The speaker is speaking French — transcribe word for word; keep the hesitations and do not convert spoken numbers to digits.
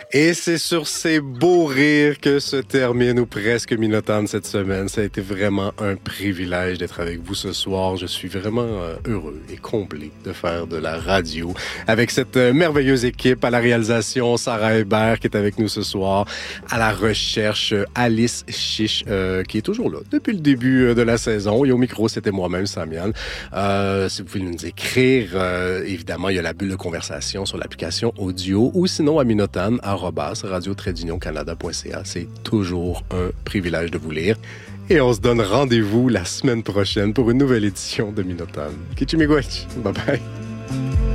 Et c'est sur ces beaux rires que se termine ou presque Minotam cette semaine. Ça a été vraiment un privilège d'être avec vous ce soir. Je suis vraiment euh, heureux et comblé de faire de la radio avec cette euh, merveilleuse équipe. À la réalisation, Sarah Hébert qui est avec nous ce soir. À la recherche, Alice Chiche euh, qui est toujours là depuis le début de la saison. Et au micro, c'était moi-même, Samian. Euh, si vous pouvez nous écrire, euh, évidemment, il y a la bulle de conversation sur l'application audio ou sinon à Minotam, arobase radio trait d'union canada point c a. C'est toujours un privilège de vous lire. Et on se donne rendez-vous la semaine prochaine pour une nouvelle édition de Minotam. Kichimigwech. Bye bye.